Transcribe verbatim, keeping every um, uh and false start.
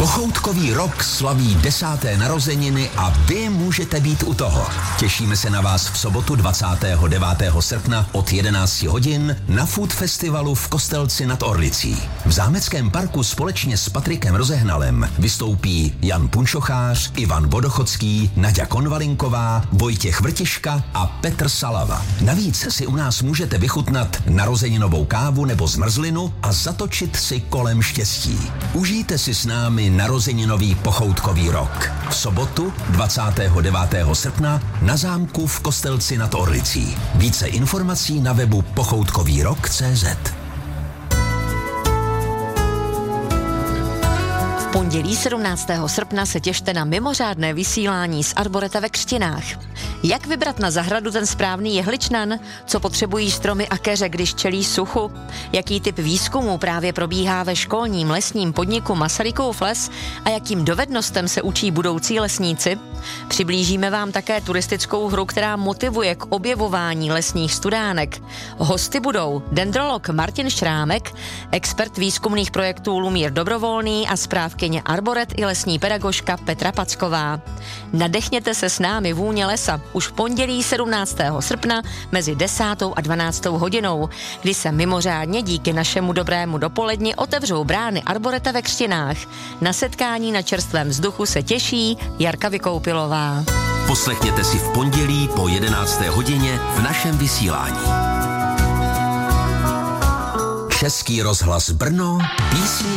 Pochoutkový rok slaví desáté narozeniny a vy můžete být u toho. Těšíme se na vás v sobotu dvacátého devátého srpna od jedenácti hodin na Food Festivalu v Kostelci nad Orlicí. V Zámeckém parku společně s Patrikem Rozehnalem vystoupí Jan Punčochář, Ivan Vodochodský, Naďa Konvalinková, Vojtěch Vrtiška a Petr Salava. Navíc si u nás můžete vychutnat narozeninovou kávu nebo zmrzlinu a zatočit si kolem štěstí. Užijte si s námi narozeninový pochoutkový rok. V sobotu dvacátého devátého srpna na zámku v Kostelci nad Orlicí. Více informací na webu pochoutkový rok tečka cé zet. V pondělí sedmnáctého srpna se těšte na mimořádné vysílání z Arboreta ve Křtinách. Jak vybrat na zahradu ten správný jehličnan? Co potřebují stromy a keře, když čelí suchu? Jaký typ výzkumu právě probíhá ve školním lesním podniku Masarykův les a jakým dovednostem se učí budoucí lesníci? Přiblížíme vám také turistickou hru, která motivuje k objevování lesních studánek. Hosty budou dendrolog Martin Šrámek, expert výzkumných projektů Lumír Dobrovolný a správkyně Arboret i lesní pedagožka Petra Packová. Nadechněte se s námi vůně lesa už v pondělí sedmnáctého srpna mezi desátou a dvanáctou hodinou, kdy se mimořádně díky našemu dobrému dopoledni otevřou brány Arboreta ve Křtinách. Na setkání na čerstvém vzduchu se těší Jarka Vykoupilová. Poslechněte si v pondělí po jedenácté hodině v našem vysílání. Český rozhlas Brno, písni